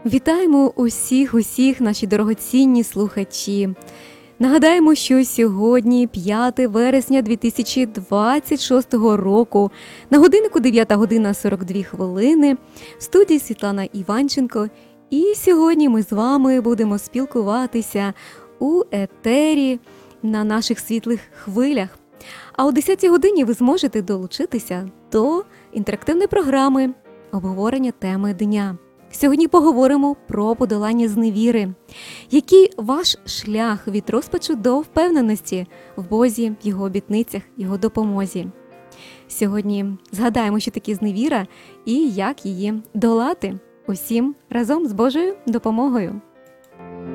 Вітаємо усіх наші дорогоцінні слухачі. Нагадаємо, що сьогодні 5 вересня 2026 року, на годиннику 9 година 42 хвилини, в студії Світлана Іванченко. І сьогодні ми з вами будемо спілкуватися у етері на наших світлих хвилях. А о 10 годині ви зможете долучитися до інтерактивної програми обговорення теми дня. Сьогодні поговоримо про подолання зневіри. Який ваш шлях від розпачу до впевненості в Бозі, в Його обітницях, Його допомозі? Сьогодні згадаємо, що таке зневіра і як її долати. Усім разом з Божою допомогою.